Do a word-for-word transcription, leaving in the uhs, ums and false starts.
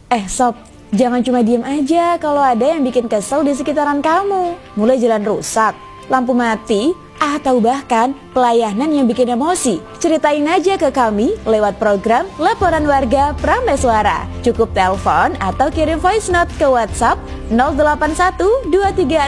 Eh sob, jangan cuma diem aja kalau ada yang bikin kesel di sekitaran kamu. Mulai jalan rusak, lampu mati, atau bahkan pelayanan yang bikin emosi. Ceritain aja ke kami lewat program Laporan Warga Prameswara. Cukup telepon atau kirim voice note ke WhatsApp nol delapan satu dua tiga